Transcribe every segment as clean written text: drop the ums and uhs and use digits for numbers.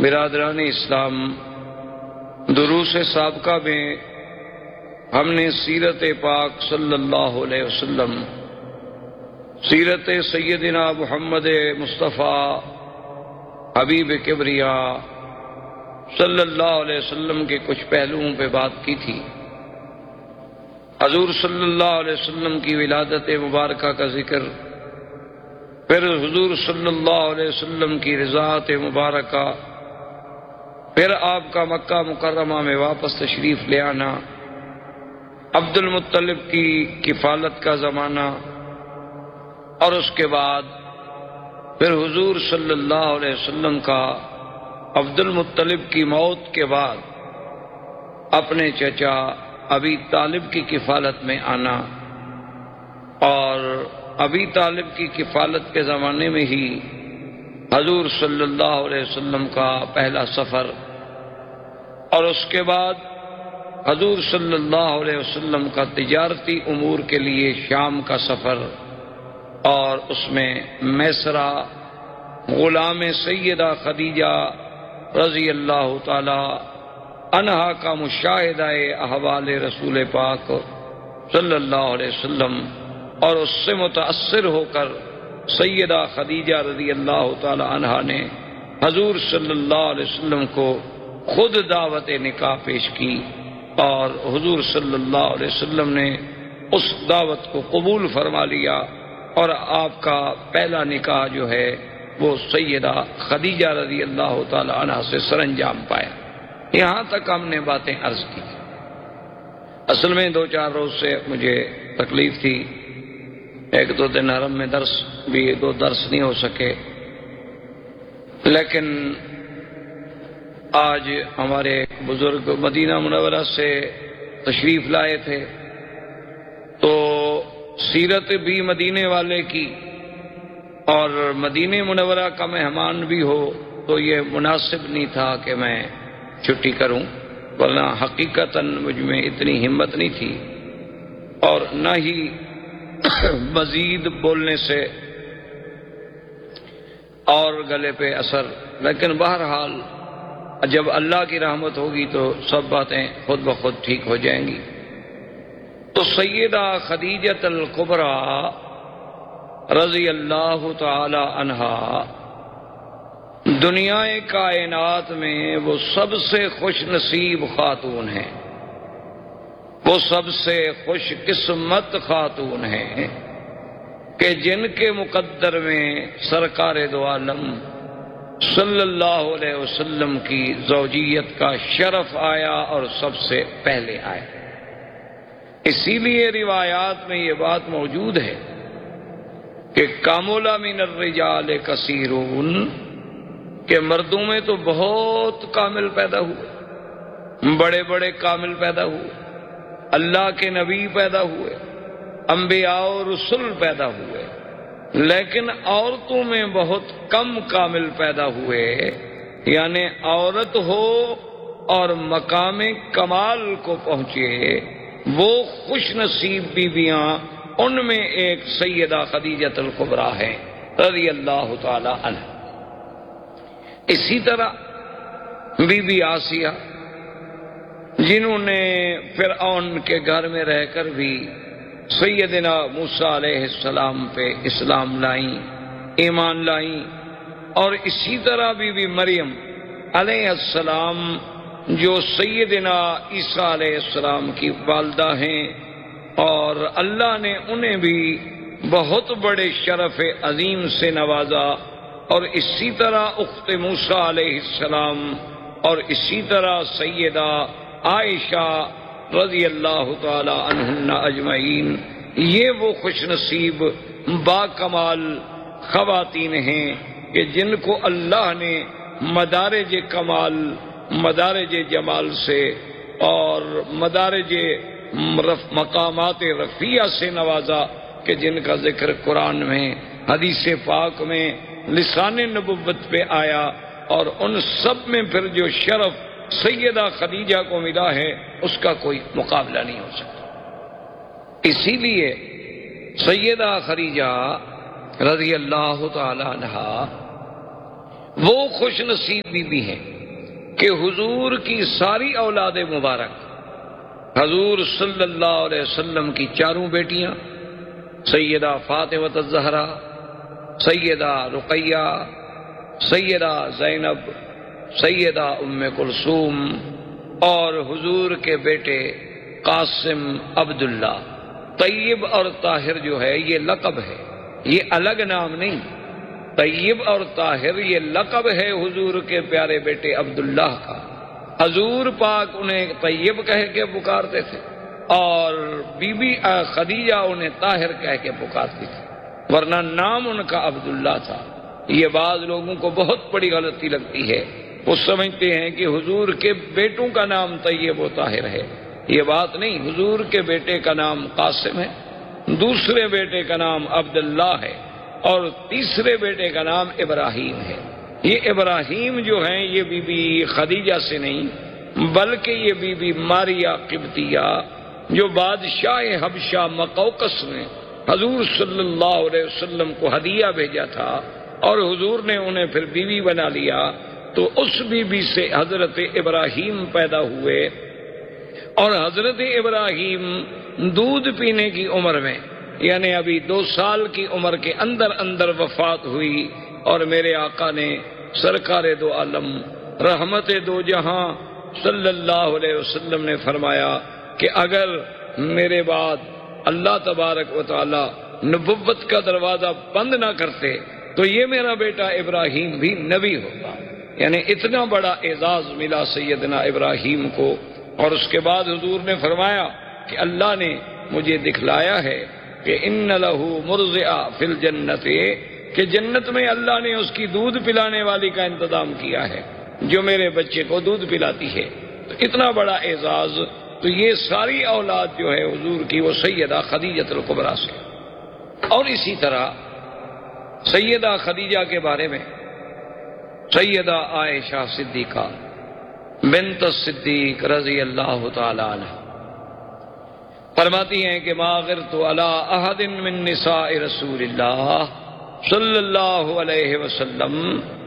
برادران اسلام، دروس سابقہ میں ہم نے سیرت پاک صلی اللہ علیہ وسلم، سیرت سیدنا محمد مصطفیٰ حبیب کبریا صلی اللہ علیہ وسلم کے کچھ پہلوؤں پہ بات کی تھی۔ حضور صلی اللہ علیہ وسلم کی ولادت مبارکہ کا ذکر، پھر حضور صلی اللہ علیہ وسلم کی رضاعت مبارکہ، پھر آپ کا مکہ مکرمہ میں واپس تشریف لے آنا، عبد المطلب کی کفالت کا زمانہ، اور اس کے بعد پھر حضور صلی اللہ علیہ وسلم کا عبد المطلب کی موت کے بعد اپنے چچا ابی طالب کی کفالت میں آنا، اور ابی طالب کی کفالت کے زمانے میں ہی حضور صلی اللہ علیہ وسلم کا پہلا سفر، اور اس کے بعد حضور صلی اللہ علیہ وسلم کا تجارتی امور کے لیے شام کا سفر، اور اس میں میسرہ غلام سیدہ خدیجہ رضی اللہ تعالی عنہا کا مشاہدہ احوال رسول پاک صلی اللہ علیہ وسلم، اور اس سے متاثر ہو کر سیدہ خدیجہ رضی اللہ تعالی عنہا نے حضور صلی اللہ علیہ وسلم کو خود دعوت نکاح پیش کی، اور حضور صلی اللہ علیہ وسلم نے اس دعوت کو قبول فرما لیا، اور آپ کا پہلا نکاح جو ہے وہ سیدہ خدیجہ رضی اللہ تعالی عنہا سے سر انجام پایا۔ یہاں تک ہم نے باتیں عرض کی۔ اصل میں 2-4 روز سے مجھے تکلیف تھی، 1-2 دن حرم میں درس بھی 2 درس نہیں ہو سکے، لیکن آج ہمارے بزرگ مدینہ منورہ سے تشریف لائے تھے، تو سیرت بھی مدینے والے کی اور مدینہ منورہ کا مہمان بھی ہو، تو یہ مناسب نہیں تھا کہ میں چھٹی کروں، ورنہ حقیقتاً مجھ میں اتنی ہمت نہیں تھی اور نہ ہی مزید بولنے سے اور گلے پہ اثر، لیکن بہرحال جب اللہ کی رحمت ہوگی تو سب باتیں خود بخود ٹھیک ہو جائیں گی۔ تو سیدہ خدیجہ الکبریٰ رضی اللہ تعالی عنہا دنیا کائنات میں وہ سب سے خوش نصیب خاتون ہیں، وہ سب سے خوش قسمت خاتون ہیں کہ جن کے مقدر میں سرکار دو عالم صلی اللہ علیہ وسلم کی زوجیت کا شرف آیا اور سب سے پہلے آیا۔ اسی لیے روایات میں یہ بات موجود ہے کہ کامل من الرجال کثیرون، کہ مردوں میں تو بہت کامل پیدا ہوئے، بڑے بڑے کامل پیدا ہوئے، اللہ کے نبی پیدا ہوئے، انبیاء و رسل پیدا ہوئے، لیکن عورتوں میں بہت کم کامل پیدا ہوئے، یعنی عورت ہو اور مقام کمال کو پہنچے وہ خوش نصیب بیویاں، ان میں ایک سیدہ خدیجہ الکبریٰ ہے رضی اللہ تعالی عنہ۔ اسی طرح بی بی آسیہ، جنہوں نے فرعون کے گھر میں رہ کر بھی سیدنا موسیٰ علیہ السلام پہ اسلام لائیں، ایمان لائیں، اور اسی طرح بی بی مریم علیہ السلام جو سیدنا عیسیٰ علیہ السلام کی والدہ ہیں، اور اللہ نے انہیں بھی بہت بڑے شرف عظیم سے نوازا، اور اسی طرح اخت موسیٰ علیہ السلام، اور اسی طرح سیدہ عائشہ رضی اللہ تعالی عنہن اجمعین، یہ وہ خوش نصیب با کمال خواتین ہیں کہ جن کو اللہ نے مدارج کمال، مدارج جمال سے اور مدارج مقامات رفیع سے نوازا، کہ جن کا ذکر قرآن میں، حدیث پاک میں، لسان نبوت پہ آیا، اور ان سب میں پھر جو شرف سیدہ خدیجہ کو ملا ہے اس کا کوئی مقابلہ نہیں ہو سکتا۔ اسی لیے سیدہ خدیجہ رضی اللہ تعالی عنہا وہ خوش نصیب بھی ہیں کہ حضور کی ساری اولاد مبارک، حضور صلی اللہ علیہ وسلم کی چاروں بیٹیاں، سیدہ فاطمہ الزہرا، سیدہ رقیہ، سیدہ زینب، سیدہ ام کلثوم، اور حضور کے بیٹے قاسم، عبداللہ۔ طیب اور طاہر جو ہے یہ لقب ہے، یہ الگ نام نہیں۔ طیب اور طاہر یہ لقب ہے حضور کے پیارے بیٹے عبداللہ کا۔ حضور پاک انہیں طیب کہہ کے پکارتے تھے اور بی بی خدیجہ انہیں طاہر کہہ کے پکارتی تھی، ورنہ نام ان کا عبداللہ تھا۔ یہ بعض لوگوں کو بہت بڑی غلطی لگتی ہے، وہ سمجھتے ہیں کہ حضور کے بیٹوں کا نام طیب و طاہر ہے۔ یہ بات نہیں، حضور کے بیٹے کا نام قاسم ہے، دوسرے بیٹے کا نام عبداللہ ہے، اور تیسرے بیٹے کا نام ابراہیم ہے۔ یہ ابراہیم جو ہیں یہ بی بی خدیجہ سے نہیں، بلکہ یہ بی بی ماریہ قبطیہ جو بادشاہ حبشہ مقوقس نے حضور صلی اللہ علیہ وسلم کو ہدیہ بھیجا تھا اور حضور نے انہیں پھر بیوی بنا لیا، تو اس بیوی سے حضرت ابراہیم پیدا ہوئے، اور حضرت ابراہیم دودھ پینے کی عمر میں، یعنی ابھی 2 سال کی عمر کے اندر اندر وفات ہوئی، اور میرے آقا نے سرکار دو عالم رحمت دو جہاں صلی اللہ علیہ وسلم نے فرمایا کہ اگر میرے بعد اللہ تبارک و تعالی نبوت کا دروازہ بند نہ کرتے تو یہ میرا بیٹا ابراہیم بھی نبی ہوگا۔ یعنی اتنا بڑا اعزاز ملا سیدنا ابراہیم کو۔ اور اس کے بعد حضور نے فرمایا کہ اللہ نے مجھے دکھلایا ہے کہ ان لہ مرضعہ فی الجنت، کہ جنت میں اللہ نے اس کی دودھ پلانے والی کا انتظام کیا ہے جو میرے بچے کو دودھ پلاتی ہے۔ تو اتنا بڑا اعزاز، تو یہ ساری اولاد جو ہے حضور کی وہ سیدہ خدیجہ الکبریٰ سے۔ اور اسی طرح سیدہ خدیجہ کے بارے میں سیدہ عائشہ صدیقہ بنت الصدیق رضی اللہ تعالی عنہ فرماتی ہیں کہ ما غرت علی احد من نساء رسول اللہ صلی اللہ علیہ وسلم،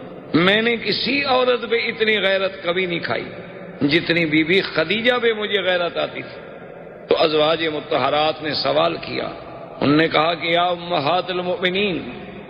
میں نے کسی عورت پہ اتنی غیرت کبھی نہیں کھائی جتنی بی بی خدیجہ پہ مجھے غیرت آتی تھی۔ تو ازواج مطہرات نے سوال کیا، انہوں نے کہا کہ یا امہات المؤمنین،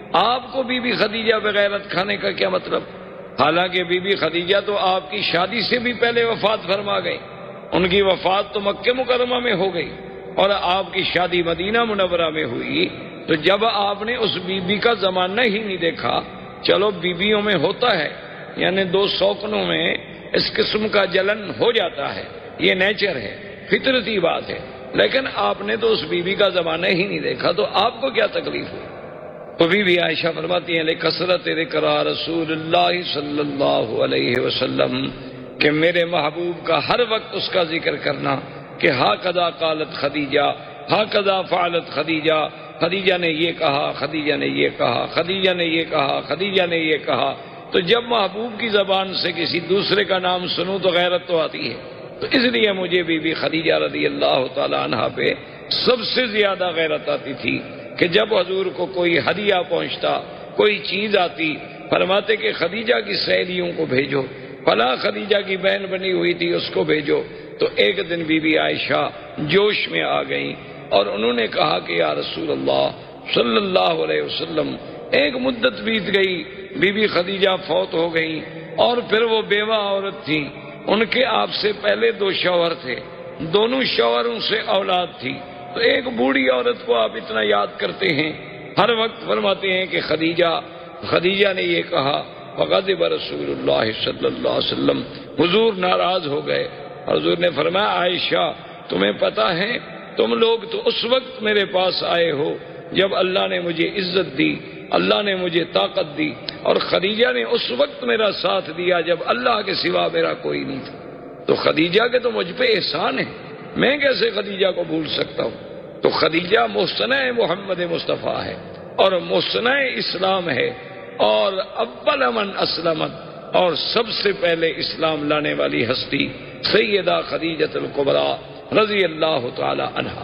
آپ کو بی بی خدیجہ پہ غیرت کھانے کا کیا مطلب؟ حالانکہ بی بی خدیجہ تو آپ کی شادی سے بھی پہلے وفات فرما گئی، ان کی وفات تو مکہ مکرمہ میں ہو گئی اور آپ کی شادی مدینہ منورہ میں ہوئی۔ تو جب آپ نے اس بی بی کا زمانہ ہی نہیں دیکھا، چلو بیویوں میں ہوتا ہے، یعنی 2 شوقنوں میں اس قسم کا جلن ہو جاتا ہے، یہ نیچر ہے، فطرتی بات ہے، لیکن آپ نے تو اس بی بی کا زمانہ ہی نہیں دیکھا، تو آپ کو کیا تکلیف ہوئی؟ تو بی بی عائشہ فرماتی ہیں لکثرت ذکر رسول اللہ صلی اللہ علیہ وسلم، کہ میرے محبوب کا ہر وقت اس کا ذکر کرنا کہ ہاکذا قالت خدیجہ، ہاکذا فعلت خدیجہ، خدیجہ نے یہ کہا، خدیجہ نے یہ کہا، خدیجہ نے یہ کہا، خدیجہ نے یہ کہا۔ تو جب محبوب کی زبان سے کسی دوسرے کا نام سنوں تو غیرت تو آتی ہے۔ تو اس لیے مجھے بی بی خدیجہ رضی اللہ تعالی عنہا پہ سب سے زیادہ غیرت آتی تھی کہ جب حضور کو کوئی ہدیہ پہنچتا، کوئی چیز آتی، فرماتے کہ خدیجہ کی سہیلیوں کو بھیجو، فلاں خدیجہ کی بہن بنی ہوئی تھی اس کو بھیجو۔ تو ایک دن بی بی عائشہ جوش میں آ گئیں اور انہوں نے کہا کہ یا رسول اللہ صلی اللہ علیہ وسلم، ایک مدت بیت گئی، بی بی خدیجہ فوت ہو گئیں، اور پھر وہ بیوہ عورت تھی، ان کے آپ سے پہلے 2 شوہر تھے، دونوں شوہروں سے اولاد تھی، تو ایک بوڑھی عورت کو آپ اتنا یاد کرتے ہیں، ہر وقت فرماتے ہیں کہ خدیجہ نے یہ کہا، فغضب رسول اللہ صلی اللہ علیہ وسلم، حضور ناراض ہو گئے، حضور نے فرمایا عائشہ تمہیں پتہ ہے تم لوگ تو اس وقت میرے پاس آئے ہو جب اللہ نے مجھے عزت دی، اللہ نے مجھے طاقت دی، اور خدیجہ نے اس وقت میرا ساتھ دیا جب اللہ کے سوا میرا کوئی نہیں تھا۔ تو خدیجہ کے تو مجھ پہ احسان ہے، میں کیسے خدیجہ کو بھول سکتا ہوں؟ تو خدیجہ محسنہ محمد مصطفیٰ ہے اور محسنہ اسلام ہے، اور اول من اسلمت، اور سب سے پہلے اسلام لانے والی ہستی سیدہ خدیجہ الکبریٰ رضی اللہ تعالی عنہا۔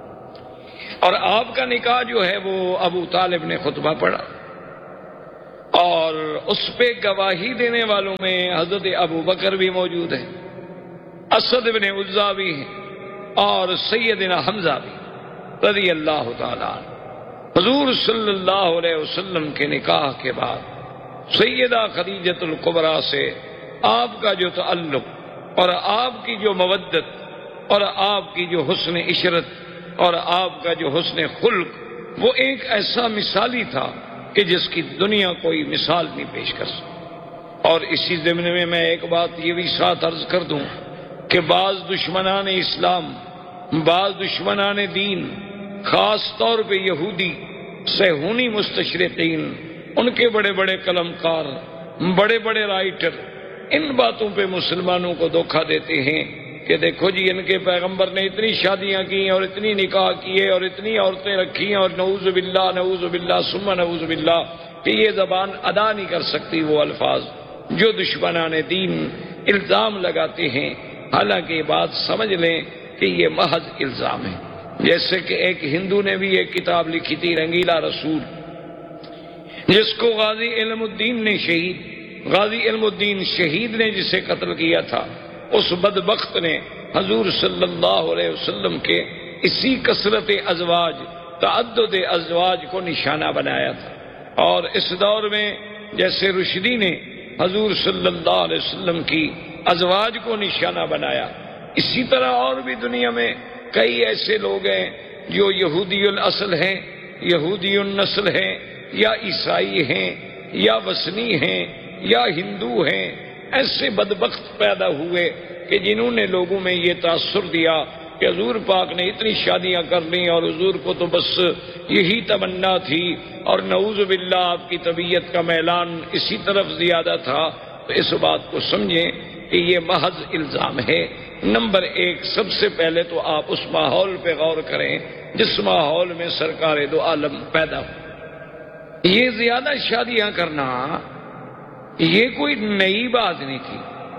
اور آپ کا نکاح جو ہے وہ ابو طالب نے خطبہ پڑھا، اور اس پہ گواہی دینے والوں میں حضرت ابو بکر بھی موجود ہیں، اسد بن عزا بھی ہیں، اور سیدنا حمزہ بھی رضی اللہ تعالیٰ عنہ۔ حضور صلی اللہ علیہ وسلم کے نکاح کے بعد سیدہ خدیجۃ الکبریٰ سے آپ کا جو تعلق اور آپ کی جو مودت اور آپ کی جو حسن عشرت اور آپ کا جو حسن خلق، وہ ایک ایسا مثالی تھا کہ جس کی دنیا کوئی مثال نہیں پیش کر سکتی۔ اور اسی ضمن میں میں ایک بات یہ بھی ساتھ عرض کر دوں کہ بعض دشمنان اسلام، بعض دشمنان دین، خاص طور پہ یہودی صہیونی مستشرقین، ان کے بڑے بڑے قلم کار، بڑے بڑے رائٹر ان باتوں پہ مسلمانوں کو دھوکہ دیتے ہیں کہ دیکھو جی ان کے پیغمبر نے اتنی شادیاں کی اور اتنی نکاح کیے اور اتنی عورتیں رکھی ہیں، اور نعوذ باللہ ثم نعوذ باللہ، کہ یہ زبان ادا نہیں کر سکتی وہ الفاظ جو دشمنان دین الزام لگاتے ہیں۔ حالانکہ یہ بات سمجھ لیں کہ یہ محض الزام ہے۔ جیسے کہ ایک ہندو نے بھی ایک کتاب لکھی تھی رنگیلا رسول، جس کو غازی علم الدین شہید نے جسے قتل کیا تھا، اس بدبخت نے حضور صلی اللہ علیہ وسلم کے اسی کثرت ازواج، تعدد ازواج کو نشانہ بنایا تھا۔ اور اس دور میں جیسے رشدی نے حضور صلی اللہ علیہ وسلم کی ازواج کو نشانہ بنایا، اسی طرح اور بھی دنیا میں کئی ایسے لوگ ہیں جو یہودی الاصل ہیں، یہودی النسل ہیں، یا عیسائی ہیں، یا وثنی ہیں، یا ہندو ہیں۔ ایسے بدبخت پیدا ہوئے کہ جنہوں نے لوگوں میں یہ تاثر دیا کہ حضور پاک نے اتنی شادیاں کر لیں اور حضور کو تو بس یہی تمنا تھی، اور نعوذ باللہ آپ کی طبیعت کا میلان اسی طرف زیادہ تھا۔ تو اس بات کو سمجھیں کہ یہ محض الزام ہے۔ نمبر ایک، سب سے پہلے تو آپ اس ماحول پہ غور کریں جس ماحول میں سرکار دو عالم پیدا ہو۔ یہ زیادہ شادیاں کرنا یہ کوئی نئی بات نہیں تھی۔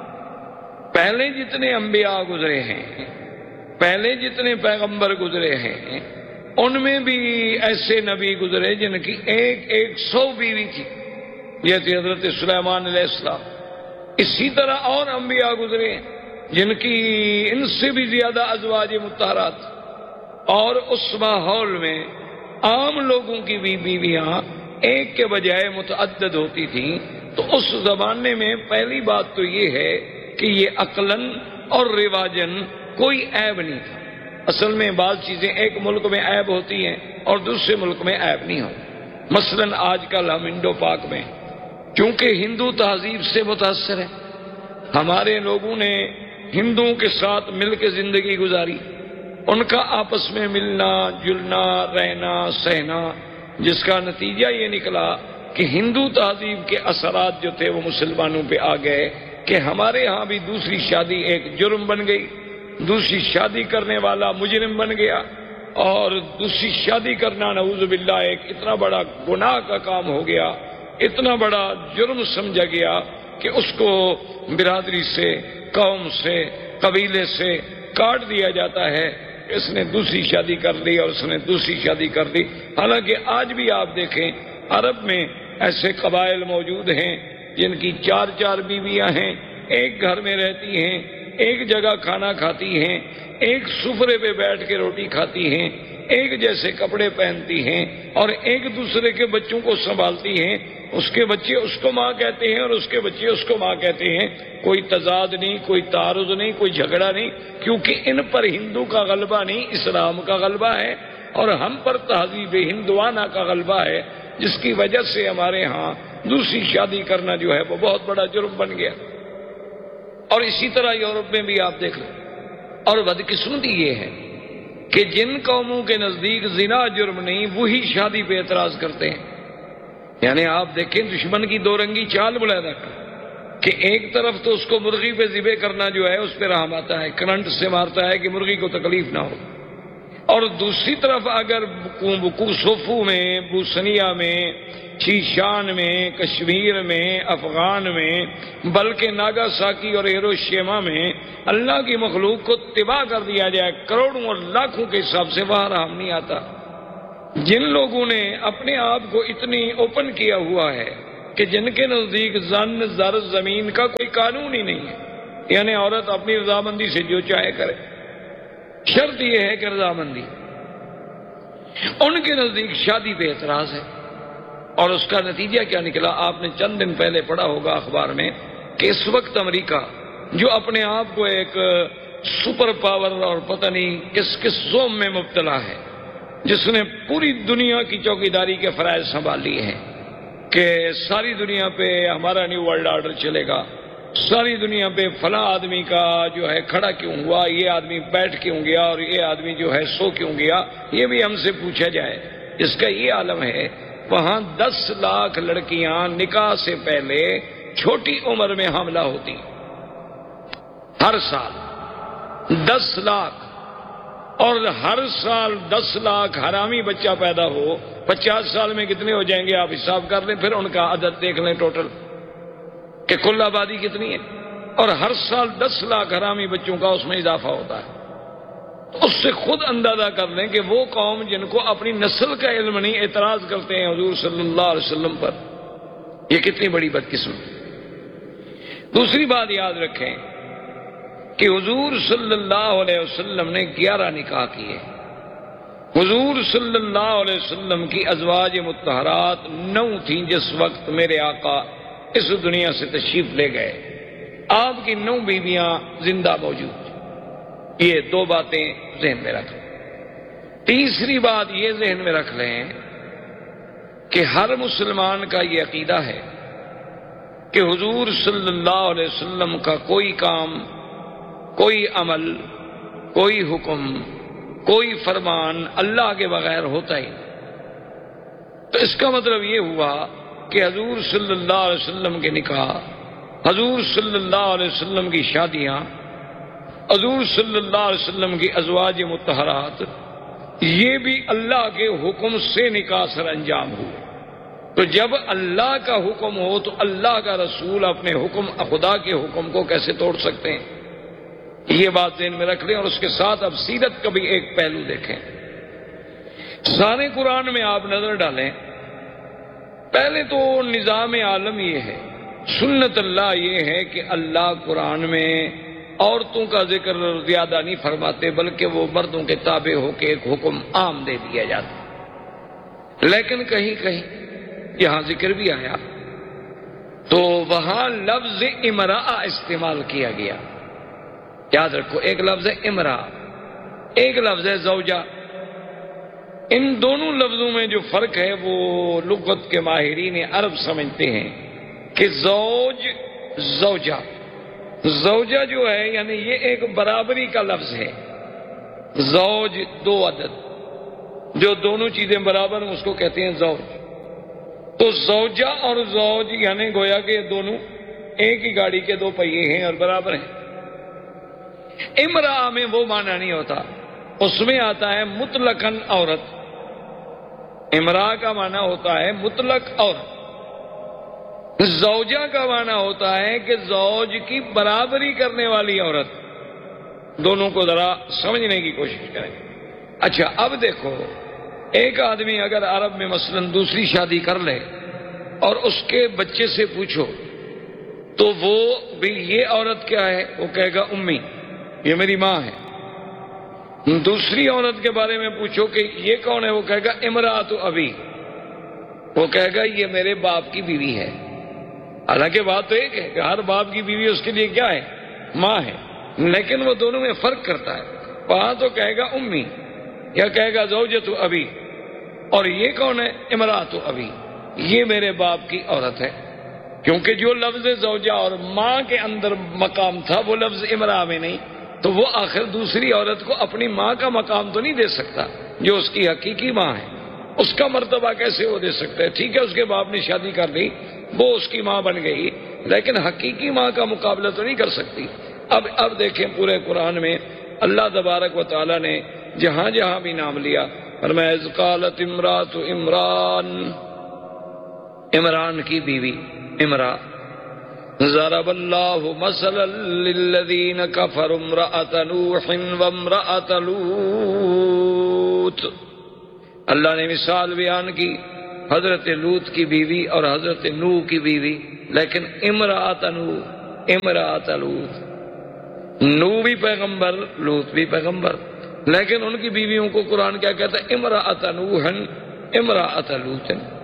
پہلے جتنے انبیاء گزرے ہیں، پہلے جتنے پیغمبر گزرے ہیں، ان میں بھی ایسے نبی گزرے جن کی 100 بیوی تھی، یہ تھی حضرت سلیمان علیہ السلام۔ اسی طرح اور انبیاء گزرے جن کی ان سے بھی زیادہ ازواج مطہرات، اور اس ماحول میں عام لوگوں کی بھی بیویاں ایک کے بجائے متعدد ہوتی تھیں۔ تو اس زمانے میں پہلی بات تو یہ ہے کہ یہ عقلاً اور رواجاً کوئی عیب نہیں تھا۔ اصل میں بعض چیزیں ایک ملک میں عیب ہوتی ہیں اور دوسرے ملک میں عیب نہیں ہوتی۔ مثلاً آج کل ہم انڈو پاک میں چونکہ ہندو تہذیب سے متاثر ہیں، ہمارے لوگوں نے ہندوؤں کے ساتھ مل کے زندگی گزاری، ان کا آپس میں ملنا جلنا رہنا سہنا، جس کا نتیجہ یہ نکلا کہ ہندو تہذیب کے اثرات جو تھے وہ مسلمانوں پہ آ گئے کہ ہمارے ہاں بھی دوسری شادی ایک جرم بن گئی، دوسری شادی کرنے والا مجرم بن گیا، اور دوسری شادی کرنا نعوذ باللہ ایک اتنا بڑا گناہ کا کام ہو گیا، اتنا بڑا جرم سمجھا گیا کہ اس کو برادری سے، قوم سے، قبیلے سے کاٹ دیا جاتا ہے۔ اس نے دوسری شادی کر لی اور اس نے دوسری شادی کر دی۔ حالانکہ آج بھی آپ دیکھیں عرب میں ایسے قبائل موجود ہیں جن کی 4 بیویاں ہیں، ایک گھر میں رہتی ہیں، ایک جگہ کھانا کھاتی ہیں، ایک سفرے پہ بیٹھ کے روٹی کھاتی ہیں، ایک جیسے کپڑے پہنتی ہیں، اور ایک دوسرے کے بچوں کو سنبھالتی ہیں۔ اس کے بچے اس کو ماں کہتے ہیں اور اس کے بچے اس کو ماں کہتے ہیں۔ کوئی تضاد نہیں، کوئی تعارض نہیں، کوئی جھگڑا نہیں، کیونکہ ان پر ہندو کا غلبہ نہیں، اسلام کا غلبہ ہے، اور ہم پر تہذیب ہندوانہ کا غلبہ ہے، جس کی وجہ سے ہمارے ہاں دوسری شادی کرنا جو ہے وہ بہت بڑا جرم بن گیا۔ اور اسی طرح یورپ میں بھی آپ دیکھ لیں۔ اور بدقسمتی یہ ہے کہ جن قوموں کے نزدیک زنا جرم نہیں، وہی شادی پہ اعتراض کرتے ہیں۔ یعنی آپ دیکھیں دشمن کی دو رنگی چال ملاحظہ کر کہ ایک طرف تو اس کو مرغی پہ ذبح کرنا جو ہے اس پہ رحم آتا ہے، کرنٹ سے مارتا ہے کہ مرغی کو تکلیف نہ ہو، اور دوسری طرف اگر کوسوفو میں، بوسنیا میں، شیشان میں، کشمیر میں، افغان میں، بلکہ ناگاساکی اور ہیروشیما میں اللہ کی مخلوق کو تباہ کر دیا جائے کروڑوں اور لاکھوں کے حساب سے، وہاں رحم نہیں آتا۔ جن لوگوں نے اپنے آپ کو اتنی اوپن کیا ہوا ہے کہ جن کے نزدیک زن زر زمین کا کوئی قانون ہی نہیں ہے، یعنی عورت اپنی رضامندی سے جو چاہے کرے، شرط یہ ہے کہ رضامندی۔ ان کے نزدیک شادی پہ اعتراض ہے، اور اس کا نتیجہ کیا نکلا؟ آپ نے چند دن پہلے پڑھا ہوگا اخبار میں کہ اس وقت امریکہ جو اپنے آپ کو ایک سپر پاور اور پتہ نہیں کس کس زوم میں مبتلا ہے، جس نے پوری دنیا کی چوکیداری کے فرائض سنبھال لیے ہیں کہ ساری دنیا پہ ہمارا نیو ورلڈ آرڈر چلے گا، ساری دنیا پہ فلاں آدمی کا جو ہے کھڑا کیوں ہوا، یہ آدمی بیٹھ کیوں گیا، اور یہ آدمی جو ہے سو کیوں گیا، یہ بھی ہم سے پوچھا جائے۔ اس کا یہ عالم ہے، وہاں 10 لاکھ لڑکیاں نکاح سے پہلے چھوٹی عمر میں حاملہ ہوتی، ہر سال 10 لاکھ، اور ہر سال 10 لاکھ حرامی بچہ پیدا ہو، 50 سال میں کتنے ہو جائیں گے آپ حساب کر لیں، پھر ان کا عدد دیکھ لیں ٹوٹل کہ کل آبادی کتنی ہے، اور ہر سال 10 لاکھ حرامی بچوں کا اس میں اضافہ ہوتا ہے۔ تو اس سے خود اندازہ کر لیں کہ وہ قوم جن کو اپنی نسل کا علم نہیں، اعتراض کرتے ہیں حضور صلی اللہ علیہ وسلم پر، یہ کتنی بڑی بدقسمت۔ دوسری بات یاد رکھیں کہ حضور صلی اللہ علیہ وسلم نے 11 نکاح کیے۔ حضور صلی اللہ علیہ وسلم کی ازواج مطہرات 9 تھیں جس وقت میرے آقا اس دنیا سے تشریف لے گئے، آپ کی 9 بیویاں زندہ موجود۔ یہ 2 باتیں ذہن میں رکھ لیں۔ تیسری بات یہ ذہن میں رکھ لیں کہ ہر مسلمان کا یہ عقیدہ ہے کہ حضور صلی اللہ علیہ وسلم کا کوئی کام، کوئی عمل، کوئی حکم، کوئی فرمان اللہ کے بغیر ہوتا ہی نہیں۔ تو اس کا مطلب یہ ہوا کہ حضور صلی اللہ علیہ وسلم کے نکاح، حضور صلی اللہ علیہ وسلم کی شادیاں، حضور صلی اللہ علیہ وسلم کی ازواج مطہرات، یہ بھی اللہ کے حکم سے نکاح سر انجام ہوئے۔ تو جب اللہ کا حکم ہو تو اللہ کا رسول اپنے حکم، خدا کے حکم کو کیسے توڑ سکتے ہیں؟ یہ بات ذہن میں رکھ لیں، اور اس کے ساتھ اب سیرت کا بھی ایک پہلو دیکھیں۔ سارے قرآن میں آپ نظر ڈالیں، پہلے تو نظام عالم یہ ہے، سنت اللہ یہ ہے کہ اللہ قرآن میں عورتوں کا ذکر زیادہ نہیں فرماتے، بلکہ وہ مردوں کے تابع ہو کے ایک حکم عام دے دیا جاتا۔ لیکن کہیں کہیں یہاں ذکر بھی آیا تو وہاں لفظ امرأہ استعمال کیا گیا۔ یاد رکھو، ایک لفظ ہے امرأہ، ایک لفظ ہے زوجہ۔ ان دونوں لفظوں میں جو فرق ہے وہ لغت کے ماہرین عرب سمجھتے ہیں کہ زوج، زوجہ، زوجہ جو ہے یعنی یہ ایک برابری کا لفظ ہے۔ زوج 2 عدد، جو دونوں چیزیں برابر ہیں اس کو کہتے ہیں زوج۔ تو زوجہ اور زوج یعنی گویا کہ یہ دونوں ایک ہی گاڑی کے 2 پہیے ہیں اور برابر ہیں۔ امرأہ میں وہ معنی نہیں ہوتا، اس میں آتا ہے مطلقاً عورت۔ امرأہ کا معنی ہوتا ہے مطلق عورت، زوجہ کا معنی ہوتا ہے کہ زوج کی برابری کرنے والی عورت۔ دونوں کو ذرا سمجھنے کی کوشش کریں۔ اچھا، اب دیکھو، ایک آدمی اگر عرب میں مثلا دوسری شادی کر لے اور اس کے بچے سے پوچھو تو وہ بھی یہ عورت کیا ہے، وہ کہے گا امی، یہ میری ماں ہے۔ دوسری عورت کے بارے میں پوچھو کہ یہ کون ہے، وہ کہے گا امرأۃ ابی، وہ کہے گا یہ میرے باپ کی بیوی ہے۔ حالانکہ بات تو ایک ہے کہ ہر باپ کی بیوی اس کے لیے کیا ہے، ماں ہے، لیکن وہ دونوں میں فرق کرتا ہے۔ وہاں تو کہے گا امی یا کہے گا زوجۃ ابی، اور یہ کون ہے، امرأۃ ابی، یہ میرے باپ کی عورت ہے۔ کیونکہ جو لفظ زوجہ اور ماں کے اندر مقام تھا وہ لفظ امرأہ میں نہیں، تو وہ آخر دوسری عورت کو اپنی ماں کا مقام تو نہیں دے سکتا جو اس کی حقیقی ماں ہے۔ اس کا مرتبہ کیسے وہ دے سکتا ہے؟ ٹھیک ہے، اس کے باپ نے شادی کر لی، وہ اس کی ماں بن گئی، لیکن حقیقی ماں کا مقابلہ تو نہیں کر سکتی۔ اب دیکھیں پورے قرآن میں اللہ تبارک و تعالیٰ نے جہاں جہاں بھی نام لیا، فرمایا اذ قالت امرأۃ عمران، عمران کی بیوی امرأ، ضرب اللہ مثلا للذین کفروا امرأۃ نوح وامرأۃ لوط، اللہ نے مثال بیان کی حضرت لوط کی بیوی اور حضرت نوح کی بیوی، لیکن امرأۃ نوح، امرأۃ لوط، نوح بھی پیغمبر، لوط بھی پیغمبر، لیکن ان کی بیویوں کو قرآن کیا کہتا ہے؟ امرأۃ نوح امرأۃ لوط۔